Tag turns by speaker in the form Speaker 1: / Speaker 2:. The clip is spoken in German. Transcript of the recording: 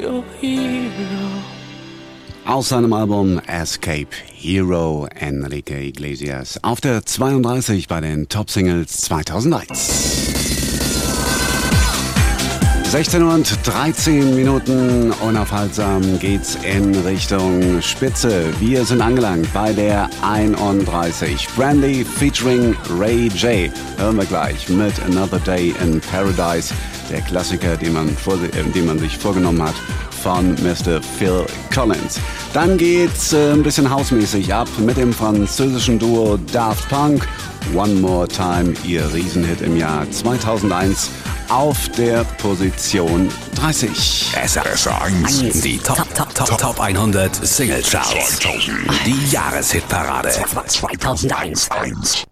Speaker 1: your hero.
Speaker 2: Aus seinem Album Escape Hero, Enrique Iglesias. Auf der 32 bei den Top Singles 2001. 16 und 13 Minuten, unaufhaltsam geht's in Richtung Spitze. Wir sind angelangt bei der 31. Brandy featuring Ray J. Hören wir gleich mit Another Day in Paradise. Der Klassiker, den man sich vorgenommen hat von Mr. Phil Collins. Dann geht's ein bisschen hausmäßig ab mit dem französischen Duo Daft Punk. One More Time, ihr Riesenhit im Jahr 2001. Auf der Position 30.
Speaker 3: SR1, die Top 100 Single Charts. Die Jahreshitparade
Speaker 4: 2001.